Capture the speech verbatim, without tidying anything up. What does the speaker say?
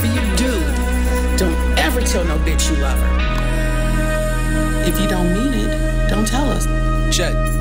whatever you do, don't ever tell no bitch you love her. If you don't mean it, don't tell us. Check.